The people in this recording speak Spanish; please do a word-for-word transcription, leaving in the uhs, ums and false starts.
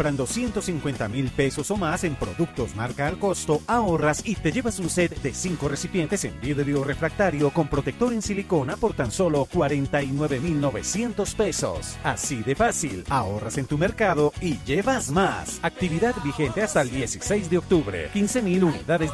Comprando ciento cincuenta mil pesos o más en productos marca al costo, ahorras y te llevas un set de cinco recipientes en vidrio refractario con protector en silicona por tan solo cuarenta y nueve mil novecientos pesos. Así de fácil, ahorras en tu mercado y llevas más. Actividad vigente hasta el dieciséis de octubre. quince mil unidades